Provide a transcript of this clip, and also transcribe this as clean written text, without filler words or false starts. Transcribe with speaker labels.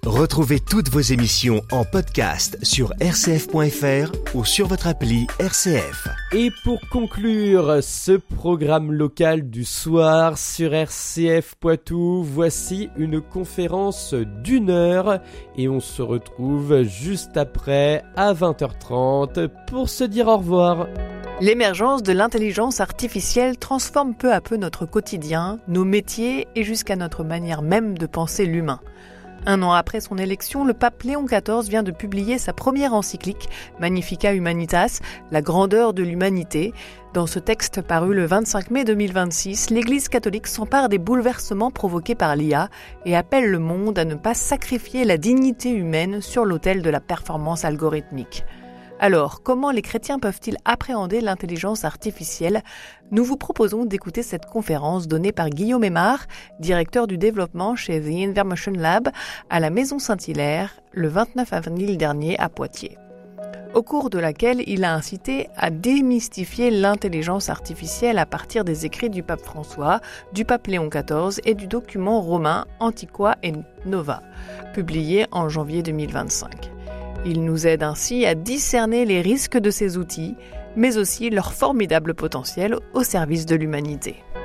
Speaker 1: Retrouvez toutes vos émissions en podcast sur rcf.fr ou sur votre appli RCF.
Speaker 2: Et pour conclure ce programme local du soir sur RCF Poitou, voici une conférence d'1 heure et on se retrouve juste après à 20h30 pour se dire au revoir.
Speaker 3: L'émergence de l'intelligence artificielle transforme peu à peu notre quotidien, nos métiers et jusqu'à notre manière même de penser l'humain. 1 an après son élection, le pape Léon XIV vient de publier sa première encyclique, Magnificat Humanitas, la grandeur de l'humanité. Dans ce texte paru le 25 mai 2026, l'Église catholique s'empare des bouleversements provoqués par l'IA et appelle le monde à ne pas sacrifier la dignité humaine sur l'autel de la performance algorithmique. Alors, comment les chrétiens peuvent-ils appréhender l'intelligence artificielle ? Nous vous proposons d'écouter cette conférence donnée par Guillaume Aymar, directeur du développement chez The Information Lab, à la Maison Saint-Hilaire, le 29 avril dernier à Poitiers. Au cours de laquelle il a incité à démystifier l'intelligence artificielle à partir des écrits du pape François, du pape Léon XIV et du document romain Antiqua et Nova, publié en janvier 2025. Il nous aide ainsi à discerner les risques de ces outils, mais aussi leur formidable potentiel au service de l'humanité.